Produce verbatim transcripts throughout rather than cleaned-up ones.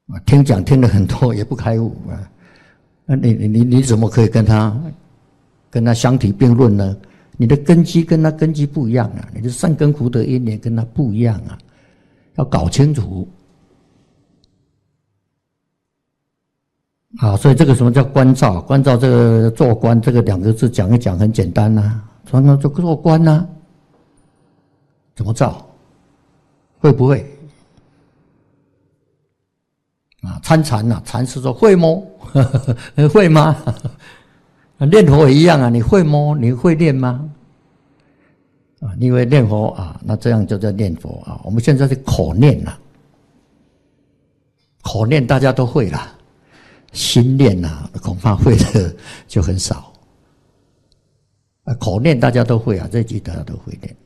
啊，听讲听了很多也不开悟啊，那你你你怎么可以跟他跟他相提并论呢？你的根基跟他根基不一样啊，你的善根福德因缘跟他不一样啊，要搞清楚。好，所以这个什么叫观照？观照这个做观这个两个字讲一讲很简单呐、啊，常常就做观呐、啊，怎么照？会不会？啊，参禅呐、啊，禅师说会摸，会吗？念佛也一样啊，你会摸，你会练吗？啊，你以为念佛啊，那这样就叫念佛啊。我们现在是口念呐、啊，口念大家都会啦。心念啊，恐怕会的就很少。啊，口念大家都会啊，这句大家都会念。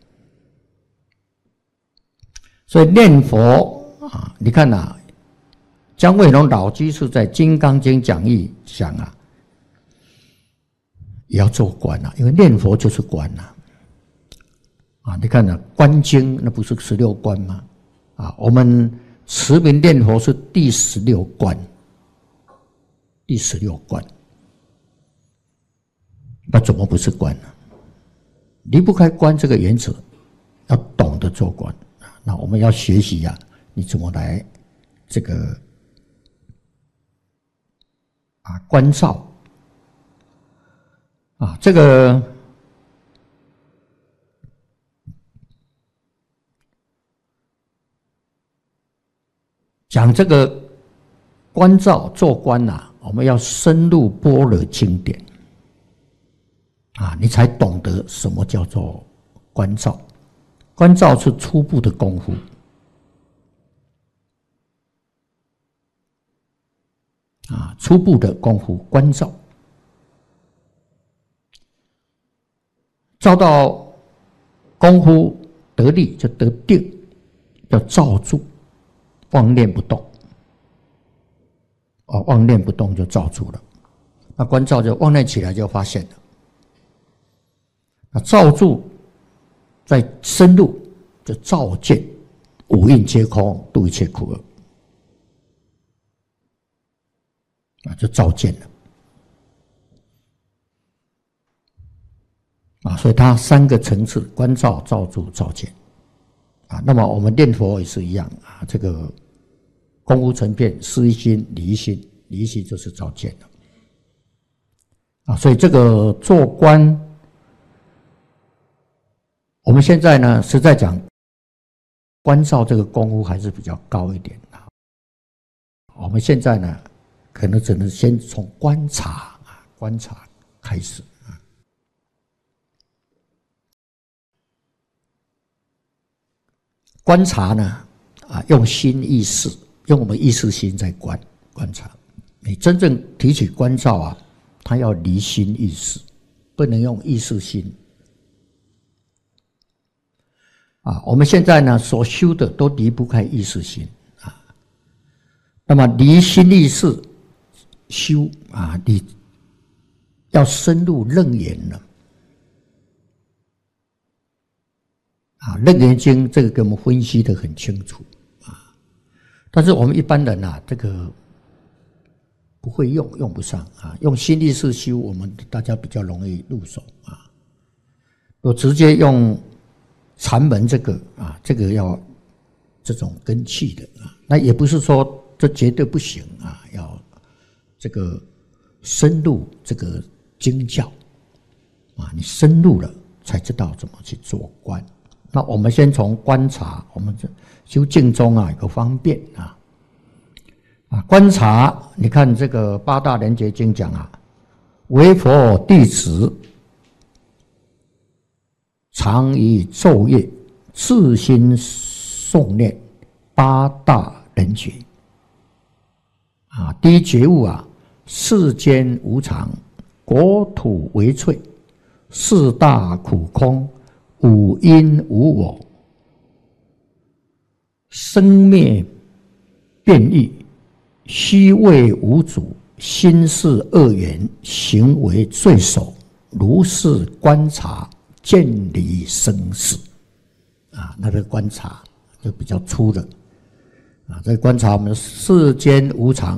所以念佛啊，你看啊，姜惠龙老居士在《金刚经》讲义讲啊，也要做观啊，因为念佛就是观啊。啊，你看啊，观经那不是十六观吗？啊，我们持名念佛是第十六观。第十六观，那怎么不是观呢？离不开观这个原则，要懂得做观。那我们要学习啊，你怎么来这个啊观照啊？这个讲这个观照做观呐、啊。我们要深入般若经典啊，你才懂得什么叫做观照。观照是初步的功夫啊，初步的功夫观照，照到功夫得力就得定，要照住，妄念不动。哦，妄念不动就照住了，那观照就妄念起来就发现了，那照住再深入就照见五蕴皆空，度一切苦厄，啊，就照见了，啊，所以它三个层次：观照、照住、照见，啊，那么我们念佛也是一样啊，这个。功夫成片，思一心、理一心，理一心就是照见了啊。所以这个做观，我们现在呢，实在讲，观照这个功夫还是比较高一点啊。我们现在呢，可能只能先从观察啊，观察开始啊。观察呢，啊，用心意识。用我们意识心在观观察，你真正提起观照啊，它要离心意识，不能用意识心啊。我们现在呢所修的都离不开意识心啊。那么离心意识修啊，你要深入楞严了啊。楞严经这个给我们分析得很清楚。但是我们一般人啊，这个不会用，用不上啊。用心意识修，我们大家比较容易入手啊。我直接用禅门这个啊，这个要这种根器的啊，那也不是说这绝对不行啊，要这个深入这个经教啊，你深入了才知道怎么去做观。那我们先从观察，我们这修净宗啊有个方便啊，啊观察，你看这个八大莲觉经讲啊，为佛弟子常以昼夜自心诵念八大莲觉啊，第一觉悟啊，世间无常，国土为脆，四大苦空，五阴无我，生灭变异，虚位无主，心事恶缘，行为罪首，如是观察，见离生死啊，那个观察就比较粗的啊，在观察我们世间无常。